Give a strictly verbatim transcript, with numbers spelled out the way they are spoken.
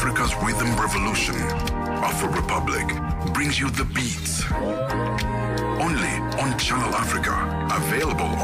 Africa's rhythm revolution, Afro Republic brings you the beats. Only on Channel Africa. Available